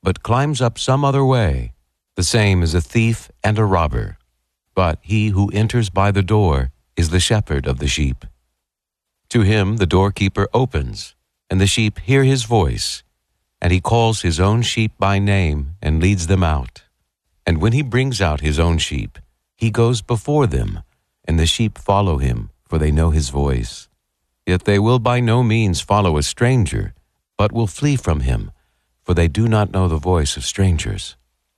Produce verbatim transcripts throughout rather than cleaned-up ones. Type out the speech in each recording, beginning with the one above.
but climbs up some other way, the same is a thief and a robber. But he who enters by the door is the shepherd of the sheep. To him the doorkeeper opens, and the sheep hear his voice, and he calls his own sheep by name and leads them out. And when he brings out his own sheep, he goes before them, and the sheep follow him, for they know his voice. Yet they will by no means follow a stranger, but will flee from him, for they do not know the voice of strangers.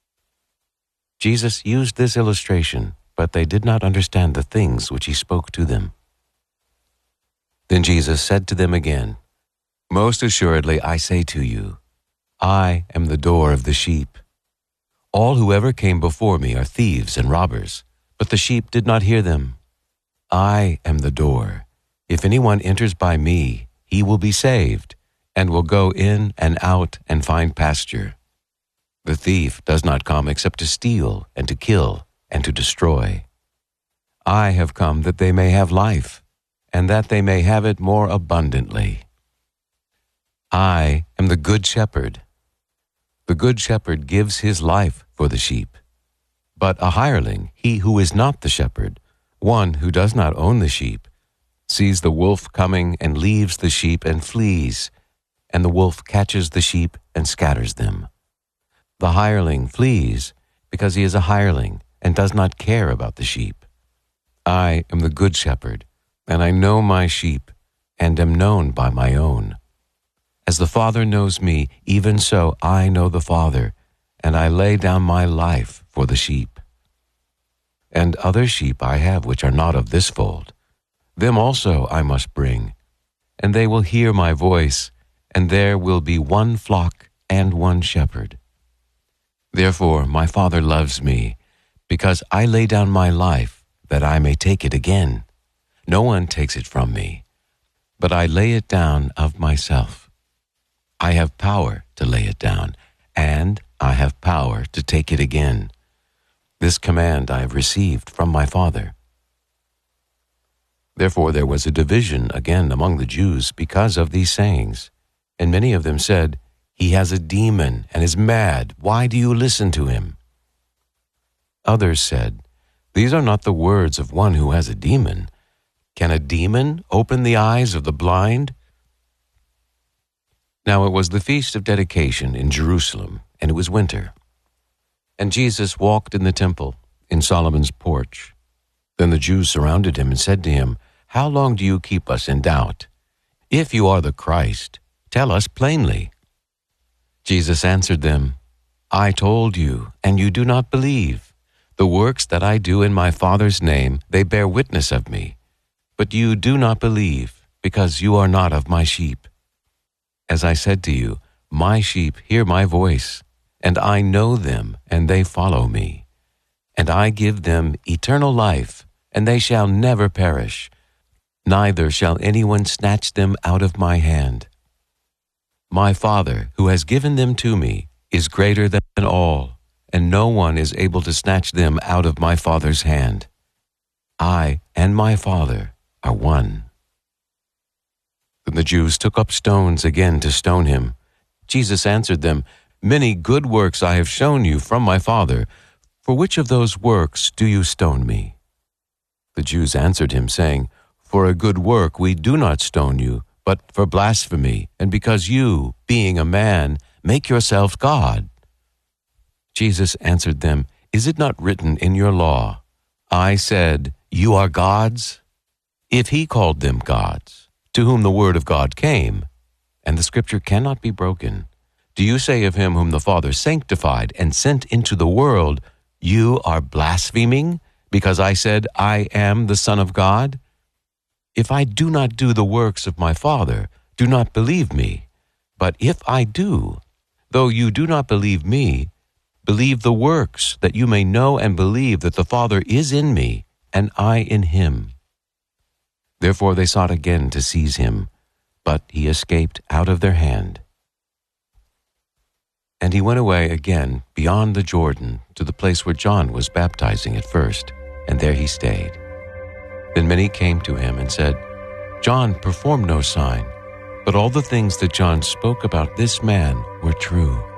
Jesus used this illustration, but they did not understand the things which he spoke to them. Then Jesus said to them again, Most assuredly I say to you, I am the door of the sheep. All who ever came before me are thieves and robbers, but the sheep did not hear them. I am the door. If anyone enters by me, he will be saved, and will go in and out and find pasture. The thief does not come except to steal and to kill and to destroy. I have come that they may have life, and that they may have it more abundantly. I am the good shepherd. The good shepherd gives his life for the sheep. But a hireling, he who is not the shepherd, one who does not own the sheep, sees the wolf coming and leaves the sheep and flees, and the wolf catches the sheep and scatters them. The hireling flees because he is a hireling and does not care about the sheep. I am the good shepherd, and I know my sheep, and am known by my own. As the Father knows me, even so I know the Father, and I lay down my life for the sheep. And other sheep I have which are not of this fold. Them also I must bring, and they will hear my voice, and there will be one flock and one shepherd. Therefore my Father loves me, because I lay down my life, that I may take it again. No one takes it from me, but I lay it down of myself. I have power to lay it down, and I have power to take it again. This command I have received from my Father. Therefore there was a division again among the Jews because of these sayings, and many of them said, He has a demon and is mad. Why do you listen to him? Others said, These are not the words of one who has a demon. Can a demon open the eyes of the blind? Now it was the feast of dedication in Jerusalem, and it was winter. And Jesus walked in the temple, in Solomon's porch. Then the Jews surrounded him and said to him, How long do you keep us in doubt? If you are the Christ, tell us plainly. Jesus answered them, I told you, and you do not believe. The works that I do in my Father's name, they bear witness of me. But you do not believe, because you are not of my sheep. As I said to you, my sheep hear my voice, and I know them, and they follow me. And I give them eternal life, and they shall never perish, neither shall anyone snatch them out of my hand. My Father, who has given them to me, is greater than all, and no one is able to snatch them out of my Father's hand. I and my Father are one. Then the Jews took up stones again to stone him. Jesus answered them, Many good works I have shown you from my Father. For which of those works do you stone me? The Jews answered him, saying, For a good work we do not stone you, but for blasphemy, and because you, being a man, make yourself God. Jesus answered them, Is it not written in your law, I said, You are gods? If he called them gods, to whom the word of God came, and the scripture cannot be broken, do you say of him whom the Father sanctified and sent into the world, You are blaspheming, because I said, I am the Son of God? If I do not do the works of my Father, do not believe me. But if I do, though you do not believe me, believe the works, that you may know and believe that the Father is in me, and I in him. Therefore they sought again to seize him, but he escaped out of their hand. And he went away again beyond the Jordan to the place where John was baptizing at first, and there he stayed. Then many came to him and said, John performed no sign, but all the things that John spoke about this man were true.